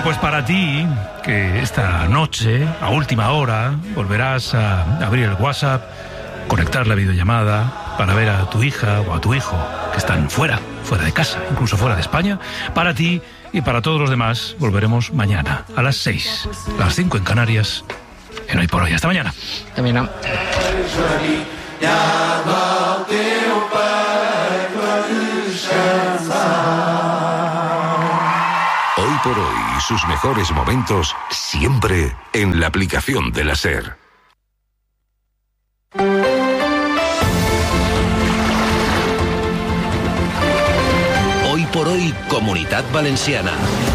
pues para ti, que esta noche, a última hora, volverás a abrir el WhatsApp, conectar la videollamada para ver a tu hija o a tu hijo que están fuera de casa, incluso fuera de España. Para ti y para todos los demás, volveremos mañana a las 6, las 5 en Canarias, en Hoy por Hoy. Hasta mañana. También. Hoy por Hoy y sus mejores momentos siempre en la aplicación de la SER. Hoy por Hoy, Comunitat Valenciana.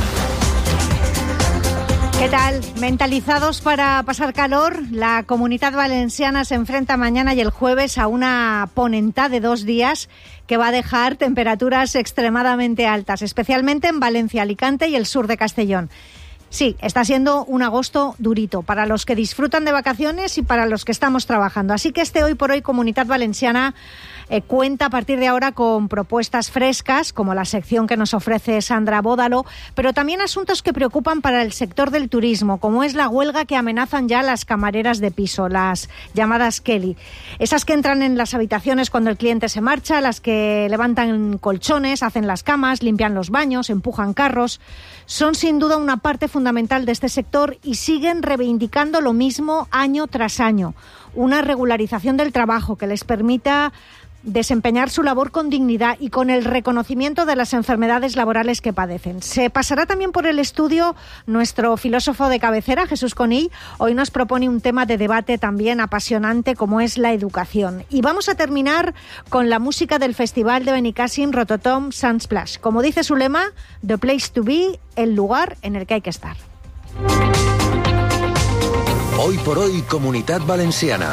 ¿Qué tal? ¿Mentalizados para pasar calor? La Comunitat Valenciana se enfrenta mañana y el jueves a una ponentá de 2 días que va a dejar temperaturas extremadamente altas, especialmente en Valencia, Alicante y el sur de Castellón. Sí, está siendo un agosto durito para los que disfrutan de vacaciones y para los que estamos trabajando. Así que este Hoy por Hoy Comunitat Valenciana cuenta a partir de ahora con propuestas frescas, como la sección que nos ofrece Sandra Bódalo, pero también asuntos que preocupan para el sector del turismo, como es la huelga que amenazan ya las camareras de piso, las llamadas Kelly. Esas que entran en las habitaciones cuando el cliente se marcha, las que levantan colchones, hacen las camas, limpian los baños, empujan carros. Son sin duda una parte fundamental de este sector y siguen reivindicando lo mismo año tras año. Una regularización del trabajo que les permita desempeñar su labor con dignidad y con el reconocimiento de las enfermedades laborales que padecen. Se pasará también por el estudio nuestro filósofo de cabecera, Jesús Conill. Hoy nos propone un tema de debate también apasionante como es la educación. Y vamos a terminar con la música del Festival de Benicàssim Rototom Sunsplash. Como dice su lema, The Place to Be, el lugar en el que hay que estar. Hoy por Hoy, Comunitat Valenciana.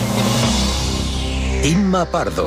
Inma Pardo.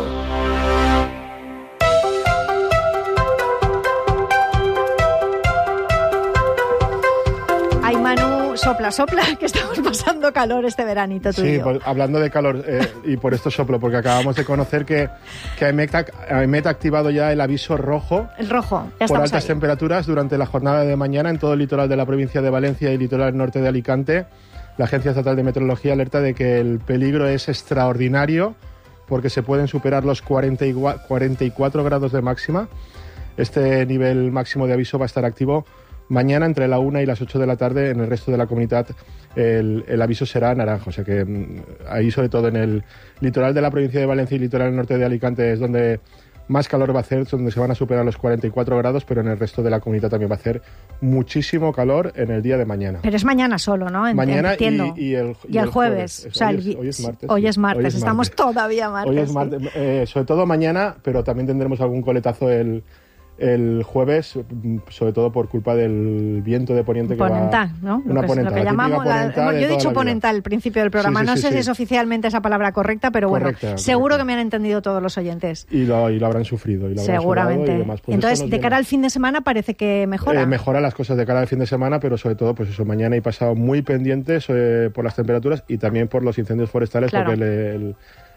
Ay, Manu, sopla, que estamos pasando calor este veranito tú y yo. Pues, hablando de calor, y por esto soplo, porque acabamos de conocer que AEMET ha activado ya el aviso rojo. El rojo, ya por estamos altas ahí. Temperaturas durante la jornada de mañana en todo el litoral de la provincia de Valencia y el litoral norte de Alicante. La Agencia Estatal de Meteorología alerta de que el peligro es extraordinario porque se pueden superar los 44 grados de máxima. Este nivel máximo de aviso va a estar activo mañana entre la 1 y las 8 de la tarde. En el resto de la comunidad el aviso será naranja. O sea que ahí, sobre todo en el litoral de la provincia de Valencia y el litoral norte de Alicante, es donde más calor va a hacer, donde se van a superar los 44 grados, pero en el resto de la comunidad también va a hacer muchísimo calor en el día de mañana. Pero es mañana solo, ¿no? Mañana entiendo. y el jueves. O sea, hoy es martes. Hoy es martes, estamos todavía martes. Hoy es martes, sobre todo mañana, pero también tendremos algún coletazo el jueves, sobre todo por culpa del viento de poniente que ponentá, ¿no? Una ponentá, lo que llamamos ponentá yo he dicho ponentá al principio del programa, no sé si es oficialmente esa palabra correcta, pero correcta, bueno, seguro correcta. que me han entendido todos los oyentes. Y lo habrán sufrido. Seguramente. Y demás. Pues entonces, de cara al fin de semana parece que mejora. Mejora las cosas de cara al fin de semana, pero sobre todo, pues eso, mañana y pasado muy pendientes por las temperaturas y también por los incendios forestales, claro. Porque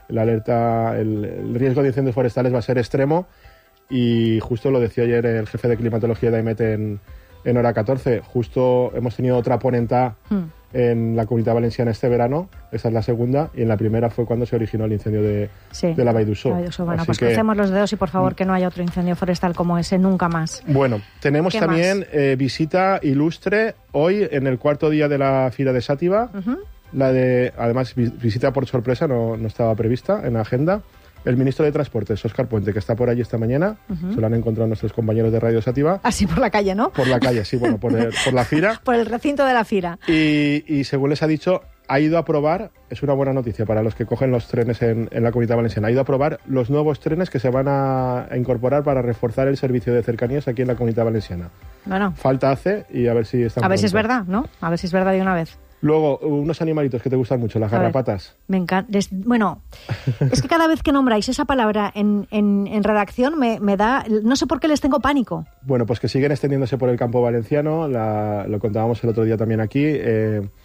el riesgo de incendios forestales va a ser extremo. Y justo lo decía ayer el jefe de climatología de AEMET en Hora 14, justo hemos tenido otra ponentá en la Comunitat Valenciana este verano, esa es la segunda, y en la primera fue cuando se originó el incendio de la Vall d'Uixó. Bueno, pues crucemos los dedos y por favor que no haya otro incendio forestal como ese nunca más. Bueno, tenemos también visita ilustre hoy en el cuarto día de la Fira de Xàtiva, además visita por sorpresa, no estaba prevista en la agenda. El ministro de Transportes, Óscar Puente, que está por allí esta mañana, se lo han encontrado nuestros compañeros de Radio Xàtiva. Así por la calle, ¿no? Por la calle, sí, bueno, por la Fira. Por el recinto de la Fira. Y según les ha dicho, ha ido a probar, es una buena noticia para los que cogen los trenes en la Comunitat Valenciana, ha ido a probar los nuevos trenes que se van a incorporar para reforzar el servicio de cercanías aquí en la Comunitat Valenciana. Bueno. Falta hace y a ver si están. A ver si es verdad, ¿no? A ver si es verdad de una vez. Luego, unos animalitos que te gustan mucho, las garrapatas. Me encanta. Bueno, es que cada vez que nombráis esa palabra en redacción me da... No sé por qué les tengo pánico. Bueno, pues que siguen extendiéndose por el campo valenciano, lo contábamos el otro día también aquí,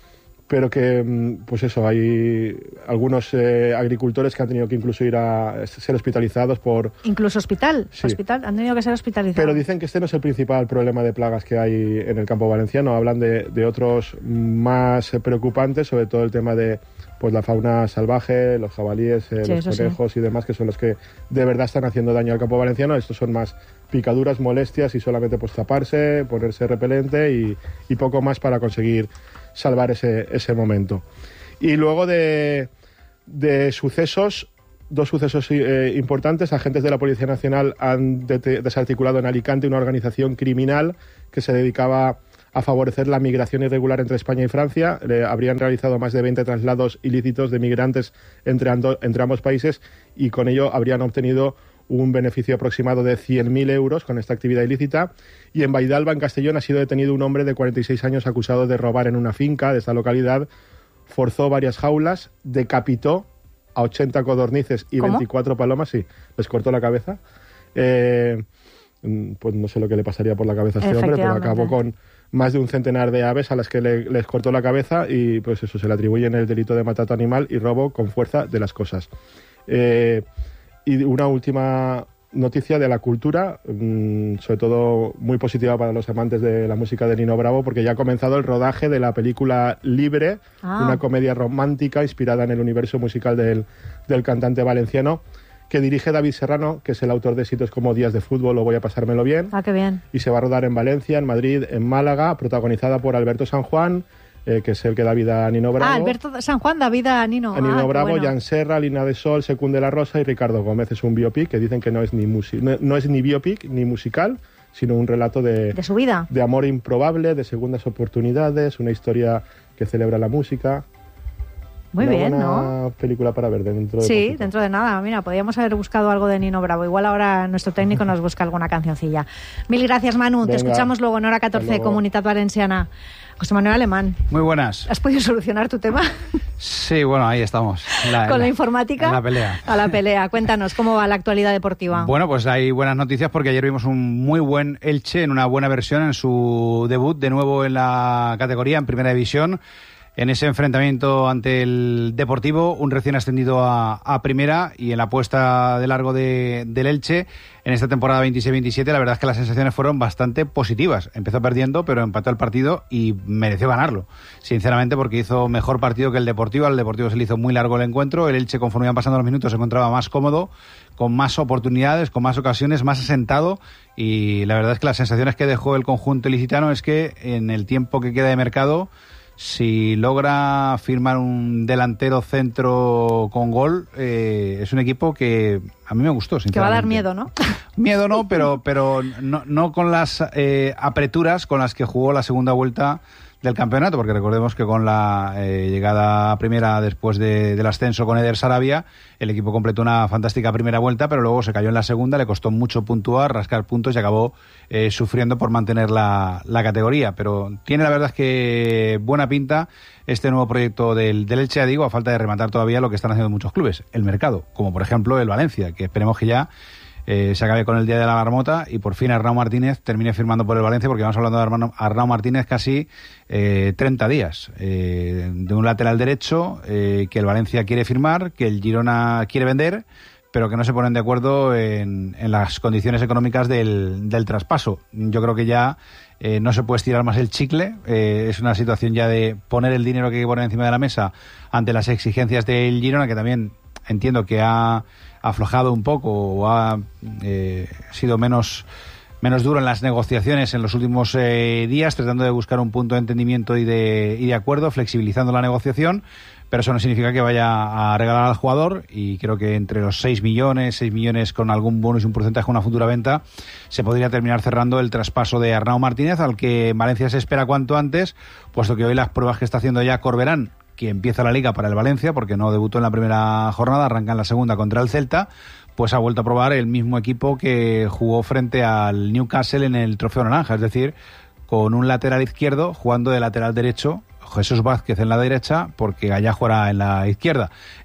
pero que, pues eso, hay algunos agricultores que han tenido que incluso ir a ser hospitalizados por... ¿Incluso hospital? Sí. ¿Hospital? Han tenido que ser hospitalizados. Pero dicen que este no es el principal problema de plagas que hay en el campo valenciano. Hablan de otros más preocupantes, sobre todo el tema de pues la fauna salvaje, los jabalíes, los conejos y demás, que son los que de verdad están haciendo daño al campo valenciano. Estos son más picaduras, molestias y solamente pues taparse, ponerse repelente y poco más para conseguir salvar ese momento. Y luego de sucesos, dos sucesos importantes. Agentes de la Policía Nacional han desarticulado en Alicante una organización criminal que se dedicaba a favorecer la migración irregular entre España y Francia. Habrían realizado más de 20 traslados ilícitos de migrantes entre ambos países y con ello habrían obtenido un beneficio aproximado de 100.000 euros con esta actividad ilícita. Y en Baidalba, en Castellón, ha sido detenido un hombre de 46 años acusado de robar en una finca de esta localidad. Forzó varias jaulas, decapitó a 80 codornices y 24 palomas, sí, les cortó la cabeza. Pues no sé lo que le pasaría por la cabeza a este hombre, pero acabó con más de un centenar de aves a las que les cortó la cabeza y pues eso, se le atribuye el delito de maltrato animal y robo con fuerza de las cosas. Y una última noticia de la cultura, sobre todo muy positiva para los amantes de la música de Nino Bravo, porque ya ha comenzado el rodaje de la película Libre, una comedia romántica inspirada en el universo musical del cantante valenciano, que dirige David Serrano, que es el autor de éxitos como Días de fútbol o Voy a pasármelo bien. Qué bien. Y se va a rodar en Valencia, en Madrid, en Málaga, protagonizada por Alberto San Juan, que es el que da vida a Nino Bravo. Alberto San Juan da vida a Nino. A Nino Bravo, bueno. Jan Serra, Lina de Sol, Secunde la Rosa y Ricardo Gómez. Es un biopic que dicen que no es ni biopic ni musical, sino un relato de su vida. De amor improbable, de segundas oportunidades, una historia que celebra la música. Muy bien, ¿no? Una película para ver dentro de Sí, poquito. dentro de nada. Mira, podríamos haber buscado algo de Nino Bravo. Igual ahora nuestro técnico nos busca alguna cancioncilla. Mil gracias, Manu. Venga. Te escuchamos luego en Hora 14, Comunidad Valenciana. José Manuel Alemán. Muy buenas. ¿Has podido solucionar tu tema? Sí, bueno, ahí estamos. ¿Con la informática? En la pelea. A la pelea. Cuéntanos, ¿cómo va la actualidad deportiva? Bueno, pues hay buenas noticias porque ayer vimos un muy buen Elche en una buena versión en su debut de nuevo en la categoría, en Primera División. En ese enfrentamiento ante el Deportivo, un recién ascendido a Primera, y en la apuesta de largo del Elche en esta temporada 26-27, la verdad es que las sensaciones fueron bastante positivas. Empezó perdiendo, pero empató el partido y mereció ganarlo, sinceramente, porque hizo mejor partido que el Deportivo. Al Deportivo se le hizo muy largo el encuentro. El Elche, conforme iban pasando los minutos, se encontraba más cómodo, con más oportunidades, con más ocasiones, más asentado, y la verdad es que las sensaciones que dejó el conjunto ilicitano es que en el tiempo que queda de mercado, si logra firmar un delantero centro con gol, es un equipo que a mí me gustó, sinceramente. Que va a dar miedo, ¿no? Miedo no, pero no con las apreturas con las que jugó la segunda vuelta del campeonato, porque recordemos que con la llegada a Primera después del ascenso con Eder Sarabia, el equipo completó una fantástica primera vuelta, pero luego se cayó en la segunda, le costó mucho puntuar, rascar puntos y acabó sufriendo por mantener la categoría. Pero tiene, la verdad, es que buena pinta este nuevo proyecto del Elche, ya digo, a falta de rematar todavía lo que están haciendo muchos clubes, el mercado, como por ejemplo el Valencia, que esperemos que ya se acabe con el día de la marmota y por fin Arnau Martínez termine firmando por el Valencia, porque vamos hablando de Arnau Martínez casi 30 días de un lateral derecho que el Valencia quiere firmar, que el Girona quiere vender, pero que no se ponen de acuerdo en las condiciones económicas del traspaso. Yo creo que ya no se puede estirar más el chicle. Es una situación ya de poner el dinero que hay que poner encima de la mesa ante las exigencias del Girona, que también entiendo que ha aflojado un poco o ha sido menos duro en las negociaciones en los últimos días, tratando de buscar un punto de entendimiento y de acuerdo, flexibilizando la negociación, pero eso no significa que vaya a regalar al jugador, y creo que entre los 6 millones con algún bonus y un porcentaje de una futura venta, se podría terminar cerrando el traspaso de Arnau Martínez, al que Valencia se espera cuanto antes, puesto que hoy las pruebas que está haciendo ya Corberán, que empieza la Liga para el Valencia, porque no debutó en la primera jornada, arranca en la segunda contra el Celta, pues ha vuelto a probar el mismo equipo que jugó frente al Newcastle en el Trofeo Naranja, es decir, con un lateral izquierdo jugando de lateral derecho, Jesús Vázquez en la derecha, porque Gallá jugará en la izquierda.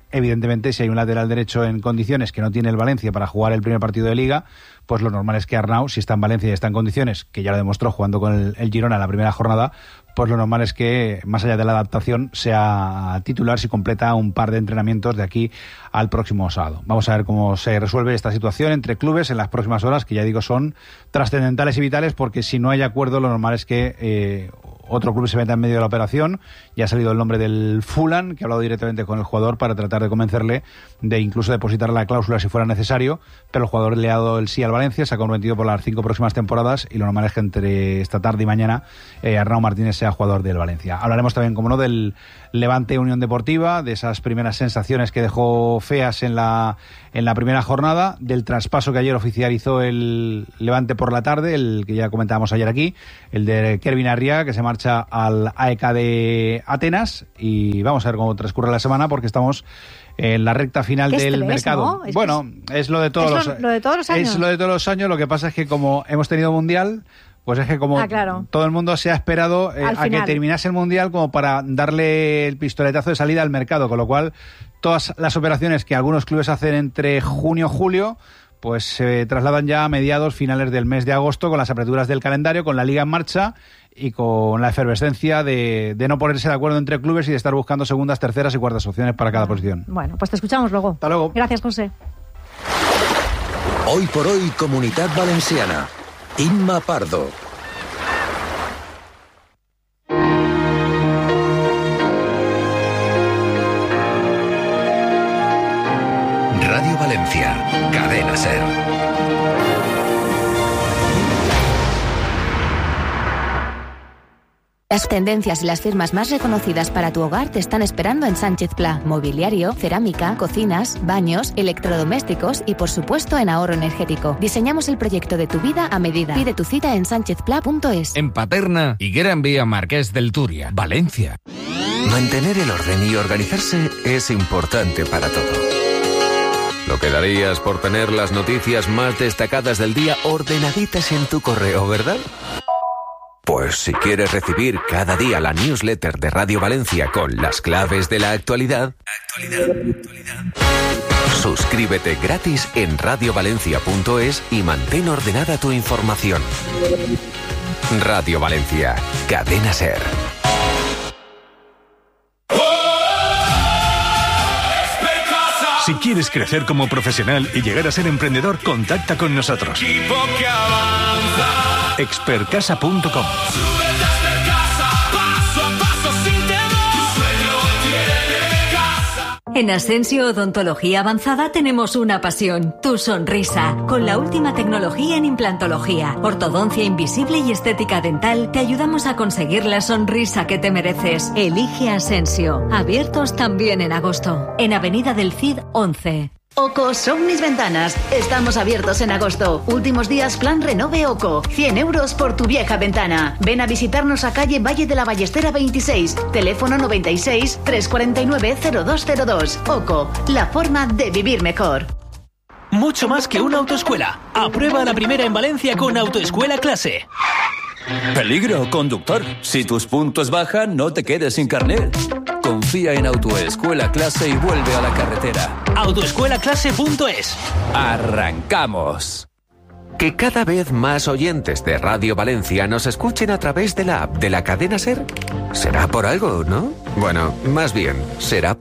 evidentemente, si hay un lateral derecho en condiciones que no tiene el Valencia para jugar el primer partido de Liga, pues lo normal es que Arnau, si está en Valencia y está en condiciones, que ya lo demostró jugando con el Girona en la primera jornada, pues lo normal es que, más allá de la adaptación, sea titular si completa un par de entrenamientos de aquí al próximo sábado. Vamos a ver cómo se resuelve esta situación entre clubes en las próximas horas, que ya digo son trascendentales y vitales, porque si no hay acuerdo, lo normal es que otro club se meta en medio de la operación. Ya ha salido el nombre del Fulham, que ha hablado directamente con el jugador para tratar de convencerle de incluso depositar la cláusula si fuera necesario, pero el jugador le ha dado el sí al Valencia, se ha comprometido por las 5 próximas temporadas y lo normal es que entre esta tarde y mañana Arnau Martínez sea jugador del Valencia. Hablaremos también, como no, del Levante Unión Deportiva, de esas primeras sensaciones que dejó feas en la primera jornada, del traspaso que ayer oficializó el Levante por la tarde, el que ya comentábamos ayer aquí, el de Kervin Arriaga, que se marcha al AEK de Atenas, y vamos a ver cómo transcurre la semana, porque estamos en la recta final del mercado. ¿No? Bueno, es lo de todos lo de todos los años. Es lo de todos los años. Lo que pasa es que como hemos tenido Mundial, pues es que como claro, todo el mundo se ha esperado a que terminase el Mundial como para darle el pistoletazo de salida al mercado, con lo cual todas las operaciones que algunos clubes hacen entre junio y julio pues se trasladan ya a mediados, finales del mes de agosto, con las aperturas del calendario, con la Liga en marcha y con la efervescencia de no ponerse de acuerdo entre clubes y de estar buscando segundas, terceras y cuartas opciones para cada posición. Bueno, pues te escuchamos luego. Hasta luego. Gracias, José. Hoy por hoy, Comunidad Valenciana. Inma Pardo. Radio Valencia, Cadena SER. Las tendencias y las firmas más reconocidas para tu hogar te están esperando en Sánchez Pla. Mobiliario, cerámica, cocinas, baños, electrodomésticos y, por supuesto, en ahorro energético. Diseñamos el proyecto de tu vida a medida. Pide tu cita en sanchezpla.es. En Paterna y Gran Vía Marqués del Turia, Valencia. Mantener el orden y organizarse es importante para todo. Lo que darías por tener las noticias más destacadas del día ordenaditas en tu correo, ¿verdad? Pues si quieres recibir cada día la newsletter de Radio Valencia con las claves de la actualidad, suscríbete gratis en radiovalencia.es y mantén ordenada tu información. Radio Valencia, Cadena SER. Si quieres crecer como profesional y llegar a ser emprendedor, contacta con nosotros. Expertcasa.com. En Asensio Odontología Avanzada tenemos una pasión, tu sonrisa. Con la última tecnología en implantología, ortodoncia invisible y estética dental, te ayudamos a conseguir la sonrisa que te mereces. Elige Asensio. Abiertos también en agosto. En Avenida del Cid 11. OCO son mis ventanas. Estamos abiertos en agosto. Últimos días plan renove OCO. 100 euros por tu vieja ventana. Ven a visitarnos a calle Valle de la Ballestera 26. Teléfono 96 349 0202. OCO, la forma de vivir mejor. Mucho más que una autoescuela. Aprueba la primera en Valencia con Autoescuela Clase. Peligro, conductor. Si tus puntos bajan, no te quedes sin carnet. Confía en Autoescuela Clase y vuelve a la carretera. Autoescuelaclase.es. ¡Arrancamos! Que cada vez más oyentes de Radio Valencia nos escuchen a través de la app de la cadena SER. ¿Será por algo, no? Bueno, más bien, será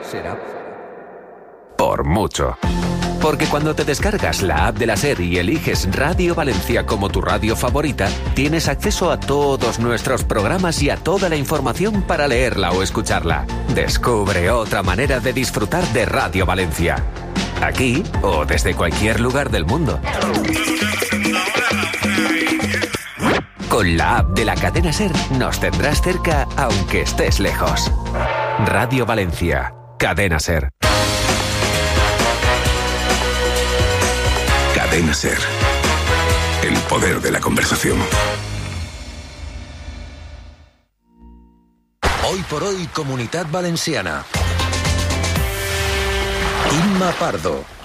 por mucho. Porque cuando te descargas la app de la SER y eliges Radio Valencia como tu radio favorita, tienes acceso a todos nuestros programas y a toda la información para leerla o escucharla. Descubre otra manera de disfrutar de Radio Valencia. Aquí o desde cualquier lugar del mundo. Con la app de la cadena SER nos tendrás cerca aunque estés lejos. Radio Valencia, Cadena SER. Cadena SER. El poder de la conversación. Hoy por hoy, Comunidad Valenciana. Inma Pardo.